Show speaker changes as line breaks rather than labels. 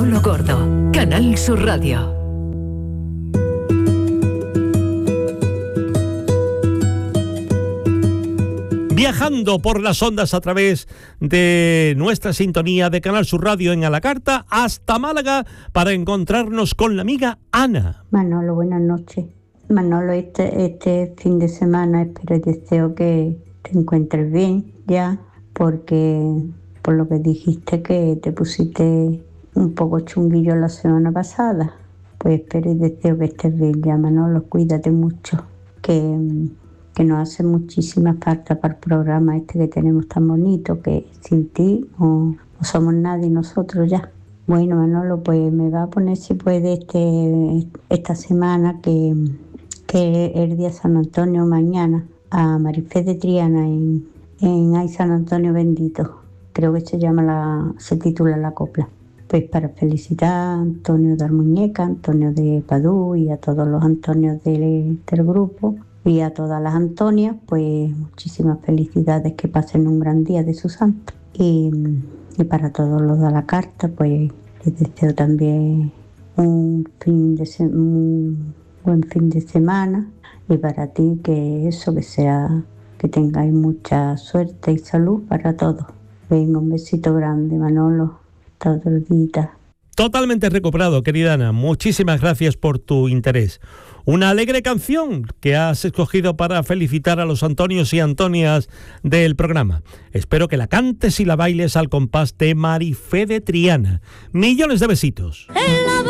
Manolo Gordo, Canal Sur Radio.
Viajando por las ondas a través de nuestra sintonía de Canal Sur Radio en Alacarta hasta Málaga para encontrarnos con la amiga Ana.
Manolo, buenas noches. Manolo, este fin de semana espero y deseo que te encuentres bien ya, porque por lo que dijiste que te pusiste un poco chunguillo la semana pasada. Pues espero y deseo que estés bien ya, Manolo, cuídate mucho, que nos hace muchísima falta para el programa este que tenemos tan bonito, que sin ti no somos nadie nosotros ya. Bueno, Manolo, pues me va a poner si puede esta semana que es el día San Antonio mañana, a Marifé de Triana en Ay San Antonio Bendito. Creo que se titula la copla. Pues para felicitar a Antonio de Armuñeca, Antonio de Padú y a todos los Antonios del grupo. Y a todas las Antonias, pues muchísimas felicidades, que pasen un gran día de su santo. Y para todos los de la carta, pues les deseo también un buen fin de semana. Y para ti, que tengáis mucha suerte y salud para todos. Venga, un besito grande, Manolo. Hasta otro día.
Totalmente recuperado, querida Ana. Muchísimas gracias por tu interés. Una alegre canción que has escogido para felicitar a los Antonios y Antonias del programa. Espero que la cantes y la bailes al compás de Marifé de Triana. Millones de besitos.